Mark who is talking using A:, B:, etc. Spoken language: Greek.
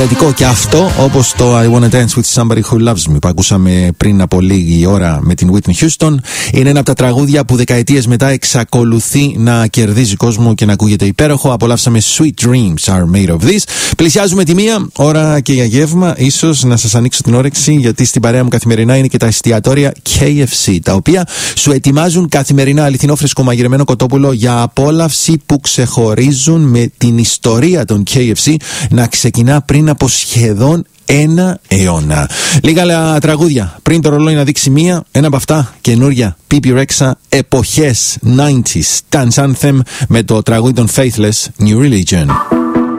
A: Και αυτό, όπως το I Wanna Dance with Somebody Who Loves Me που ακούσαμε πριν από λίγη ώρα με την Whitney Houston, είναι ένα από τα τραγούδια που δεκαετίες μετά εξακολουθεί να κερδίζει κόσμο και να ακούγεται υπέροχο. Απολαύσαμε Sweet Dreams Are Made of This. Πλησιάζουμε τη 1 ώρα και για γεύμα. Ίσως να σας ανοίξω την όρεξη, γιατί στην παρέα μου καθημερινά είναι και τα εστιατόρια KFC, τα οποία σου ετοιμάζουν καθημερινά αληθινό φρεσκομαγειρεμένο κοτόπουλο για απόλαυση που ξεχωρίζουν, με την ιστορία των KFC να ξεκινά πριν από σχεδόν 1 αιώνα. Λίγα άλλα τραγούδια πριν το ρολόι να δείξει 1. Ένα από αυτά καινούρια, Pipi Rexha, εποχές 90s Dance Anthem με το τραγούδι των Faithless, New Religion.